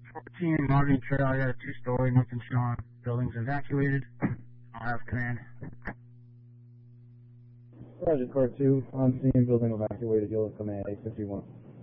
14 logging trail, I got a 2-story, nothing showing. Building's evacuated. I'll have command. Roger, Core 2, on scene, building evacuated, you'll have command 851.